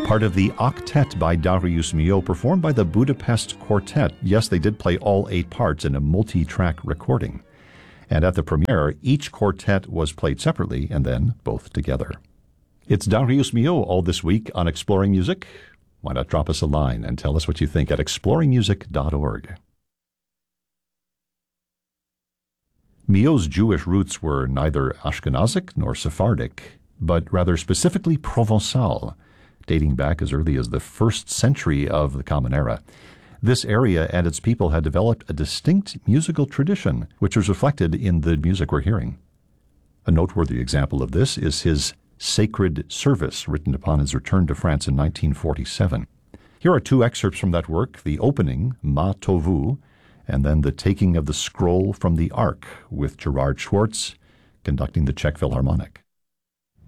part of the Octet by Darius Milhaud, performed by the Budapest Quartet. Yes, they did play all 8 parts in a multi-track recording. And at the premiere, each quartet was played separately and then both together. It's Darius Milhaud all this week on Exploring Music. Why not drop us a line and tell us what you think at exploringmusic.org. Milhaud's Jewish roots were neither Ashkenazic nor Sephardic, but rather specifically Provençal, dating back as early as the 1st century of the Common Era. This area and its people had developed a distinct musical tradition, which was reflected in the music we're hearing. A noteworthy example of this is his Sacred Service, written upon his return to France in 1947. Here are 2 excerpts from that work, the opening, Ma Tovu, and then the taking of the scroll from the Ark, with Gerard Schwartz conducting the Czech Philharmonic.